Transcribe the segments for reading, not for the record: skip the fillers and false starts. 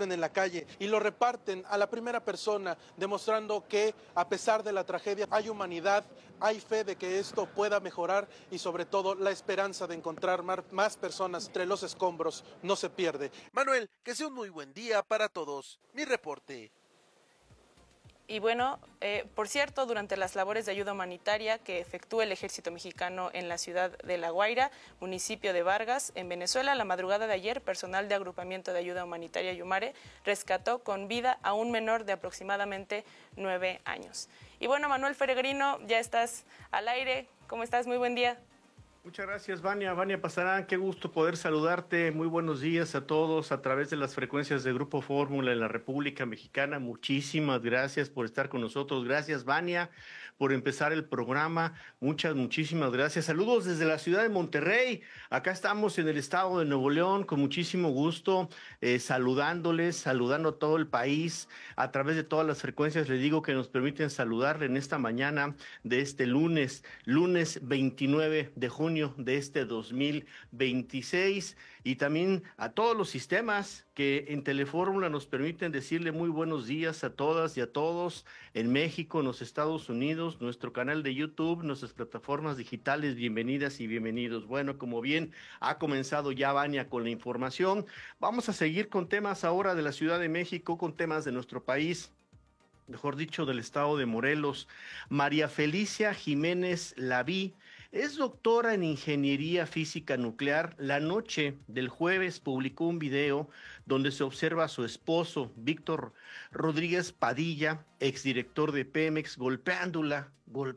ponen en la calle y lo reparten a la primera persona, demostrando que a pesar de la tragedia hay humanidad, hay fe de que esto pueda mejorar y sobre todo la esperanza de encontrar más personas entre los escombros no se pierde. Manuel, que sea un muy buen día para todos. Mi reporte. Y bueno, por cierto, durante las labores de ayuda humanitaria que efectúa el ejército mexicano en la ciudad de La Guaira, municipio de Vargas, en Venezuela, la madrugada de ayer, personal de agrupamiento de ayuda humanitaria Yumare rescató con vida a un menor de aproximadamente 9 años. Y bueno, Manuel Peregrino, ya estás al aire. ¿Cómo estás? Muy buen día. Muchas gracias, Vania. Vania Pasarán, qué gusto poder saludarte. Muy buenos días a todos a través de las frecuencias de Grupo Fórmula en la República Mexicana. Muchísimas gracias por estar con nosotros. Gracias, Vania, por empezar el programa. Muchísimas gracias. Saludos desde la ciudad de Monterrey. Acá estamos en el estado de Nuevo León con muchísimo gusto, saludando a todo el país a través de todas las frecuencias. Les digo que nos permiten saludarle en esta mañana de este lunes 29 de junio de este 2026, y también a todos los sistemas que en Telefórmula nos permiten decirle muy buenos días a todas y a todos en México, en los Estados Unidos, nuestro canal de YouTube, nuestras plataformas digitales. Bienvenidas y bienvenidos. Bueno, como bien ha comenzado ya Vania con la información, vamos a seguir con temas ahora de la Ciudad de México, con temas de nuestro país, mejor dicho, del estado de Morelos. María Felicia Jiménez Laví es doctora en Ingeniería Física Nuclear. La noche del jueves publicó un video donde se observa a su esposo, Víctor Rodríguez Padilla, exdirector de Pemex, golpeándola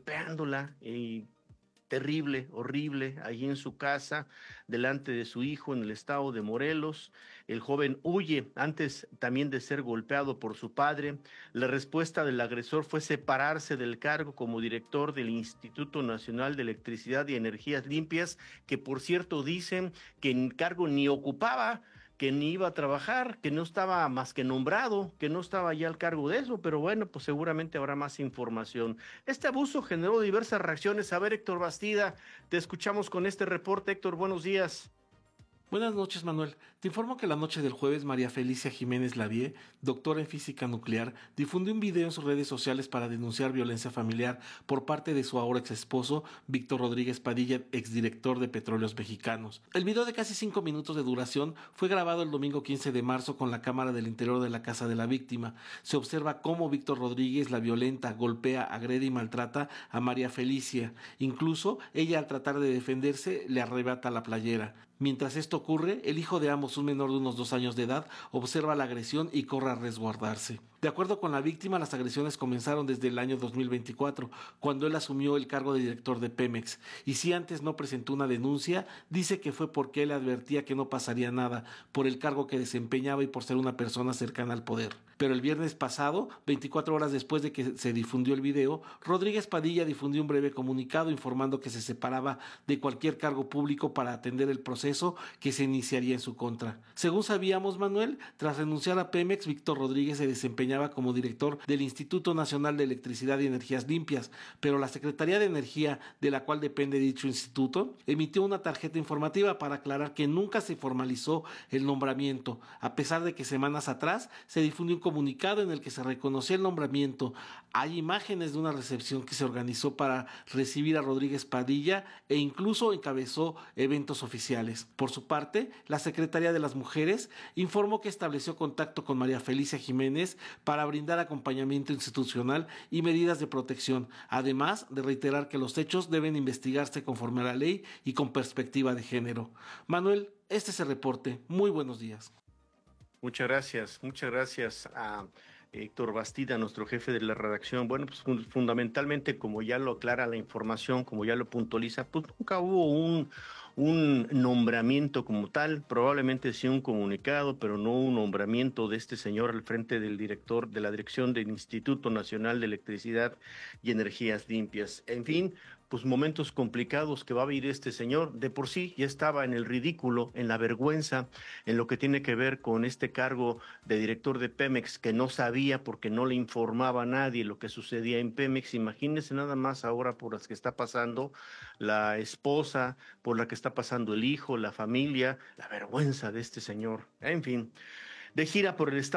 y terrible, horrible, allí en su casa, delante de su hijo en el estado de Morelos. El joven huye antes también de ser golpeado por su padre. La respuesta del agresor fue separarse del cargo como director del Instituto Nacional de Electricidad y Energías Limpias, que por cierto dicen que el cargo ni ocupaba, que ni iba a trabajar, que no estaba más que nombrado, que no estaba ya al cargo de eso, pero bueno, pues seguramente habrá más información. Este abuso generó diversas reacciones. A ver, Héctor Bastida, te escuchamos con este reporte. Héctor, buenos días. Buenas noches, Manuel. Te informo que la noche del jueves María Felicia Jiménez Lavie, doctora en física nuclear, difundió un video en sus redes sociales para denunciar violencia familiar por parte de su ahora ex esposo, Víctor Rodríguez Padilla, exdirector de Petróleos Mexicanos. El video de casi 5 minutos de duración fue grabado el domingo 15 de marzo con la cámara del interior de la casa de la víctima. Se observa cómo Víctor Rodríguez la violenta, golpea, agrede y maltrata a María Felicia. Incluso ella, al tratar de defenderse, le arrebata la playera. Mientras esto ocurre, el hijo de ambos, un menor de unos 2 años de edad, observa la agresión y corre a resguardarse. De acuerdo con la víctima, las agresiones comenzaron desde el año 2024, cuando él asumió el cargo de director de Pemex. Y si antes no presentó una denuncia, dice que fue porque él advertía que no pasaría nada por el cargo que desempeñaba y por ser una persona cercana al poder. Pero el viernes pasado, 24 horas después de que se difundió el video, Rodríguez Padilla difundió un breve comunicado informando que se separaba de cualquier cargo público para atender el proceso que se iniciaría en su contra. Según sabíamos, Manuel, tras renunciar a Pemex, Víctor Rodríguez se desempeñaba como director del Instituto Nacional de Electricidad y Energías Limpias, pero la Secretaría de Energía, de la cual depende dicho instituto, emitió una tarjeta informativa para aclarar que nunca se formalizó el nombramiento, a pesar de que semanas atrás se difundió un comunicado en el que se reconoció el nombramiento. Hay imágenes de una recepción que se organizó para recibir a Rodríguez Padilla e incluso encabezó eventos oficiales. Por su parte, la Secretaría de las Mujeres informó que estableció contacto con María Felicia Jiménez para brindar acompañamiento institucional y medidas de protección, además de reiterar que los hechos deben investigarse conforme a la ley y con perspectiva de género. Manuel, este es el reporte. Muy buenos días. Muchas gracias a Héctor Bastida, nuestro jefe de la redacción. Bueno, pues fundamentalmente, como ya lo aclara la información, como ya lo puntualiza, pues nunca hubo un nombramiento como tal, probablemente sí un comunicado, pero no un nombramiento de este señor al frente del director de la dirección del Instituto Nacional de Electricidad y Energías Limpias. En fin, pues momentos complicados que va a vivir este señor. De por sí ya estaba en el ridículo, en la vergüenza, en lo que tiene que ver con este cargo de director de Pemex, que no sabía porque no le informaba a nadie lo que sucedía en Pemex. Imagínense nada más ahora por las que está pasando la esposa, por la que está pasando el hijo, la familia, la vergüenza de este señor. En fin, de gira por el estado